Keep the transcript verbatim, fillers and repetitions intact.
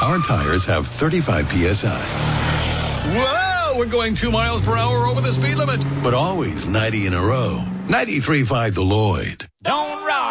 our tires have thirty-five P S I. Whoa, we're going two miles per hour over the speed limit, but always ninety in a row. ninety-three point five The Lloyd. Don't rock.